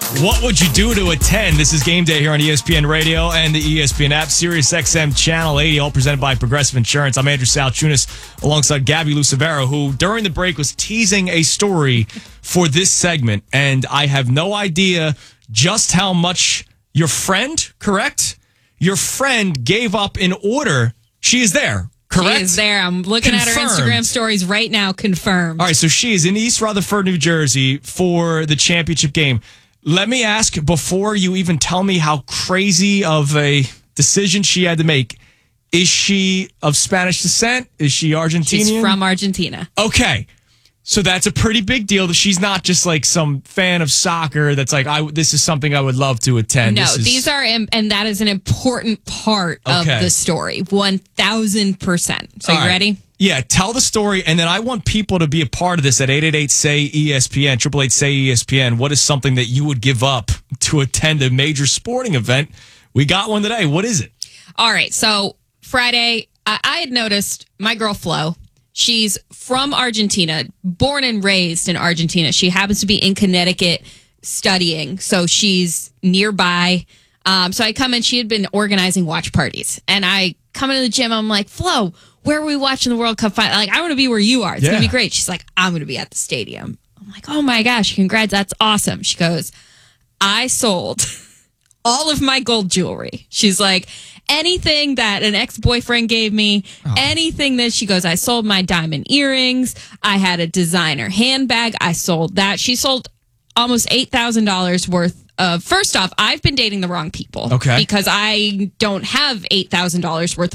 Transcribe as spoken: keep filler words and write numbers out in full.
What would you do to attend? This is Game Day here on E S P N Radio and the E S P N app, Sirius X M Channel eighty, all presented by Progressive Insurance. I'm Andrew Salchunas alongside Gabby Lucevero, who during the break was teasing a story for this segment, and I have no idea just how much your friend, correct? Your friend gave up in order. She is there. Correct? She is there. I'm looking Confirmed. at her Instagram stories right now. Confirmed. All right, so she is in East Rutherford, New Jersey for the championship game. Let me ask, before you even tell me how crazy of a decision she had to make, is she of Spanish descent? Is she Argentinian? She's from Argentina. Okay. So that's a pretty big deal that she's not just like some fan of soccer that's like, I this is something I would love to attend. No, This is- these are, and that is an important part of Okay. the story. one thousand percent. So All you right. ready? Yeah, tell the story, and then I want people to be a part of this at eight eight eight, S A Y, E S P N, eight eight eight, S A Y, E S P N. What is something that you would give up to attend a major sporting event? We got one today. What is it? All right. So Friday, I, I had noticed my girl Flo. She's from Argentina, born and raised in Argentina. She happens to be in Connecticut studying, so she's nearby. Um, so I come in, she had been organizing watch parties, and I come into the gym. I'm like, Flo, where are we watching the World Cup final? Like, I want to be where you are. It's Yeah. going to be great. She's like, I'm going to be at the stadium. I'm like, oh my gosh, congrats. That's awesome. She goes, I sold all of my gold jewelry. She's like, anything that an ex-boyfriend gave me, oh. anything that she goes, I sold my diamond earrings. I had a designer handbag. I sold that. She sold almost eight thousand dollars worth of, first off, I've been dating the wrong people. Okay. Because I don't have eight thousand dollars worth